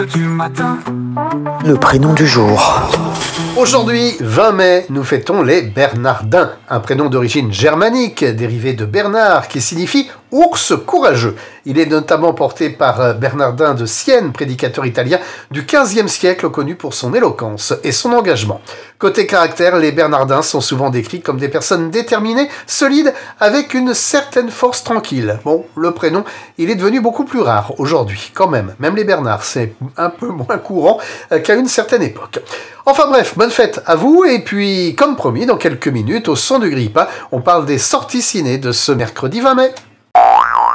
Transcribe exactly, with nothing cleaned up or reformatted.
Du matin. Le prénom du jour. Aujourd'hui, vingt mai, nous fêtons les Bernardins, un prénom d'origine germanique, dérivé de Bernard, qui signifie ours courageux. Il est notamment porté par Bernardin de Sienne, prédicateur italien du quinzième siècle, connu pour son éloquence et son engagement. Côté caractère, les Bernardins sont souvent décrits comme des personnes déterminées, solides, avec une certaine force tranquille. Bon, le prénom, il est devenu beaucoup plus rare aujourd'hui, quand même. Même les Bernards, c'est un peu moins courant qu'à une certaine époque. Enfin bref, bonne fête à vous, et puis, comme promis, dans quelques minutes, au son du Grippa, on parle des sorties ciné de ce mercredi vingt mai.